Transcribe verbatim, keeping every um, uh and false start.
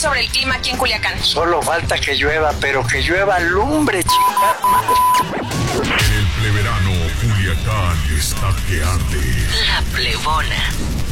sobre el clima aquí en Culiacán. Solo falta que llueva, pero que llueva lumbre, chingada madre. El pleverano Culiacán está que arde. La Plebona.